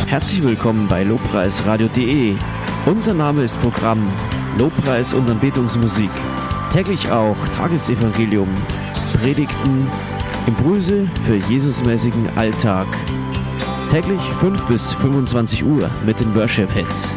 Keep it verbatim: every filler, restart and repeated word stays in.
Herzlich willkommen bei lobpreisradio punkt de. Unser Name ist Programm Lobpreis und Anbetungsmusik. Täglich auch Tagesevangelium, Predigten, Impulse für Jesusmäßigen Alltag. Täglich fünf bis fünfundzwanzig Uhr mit den Worship Hits.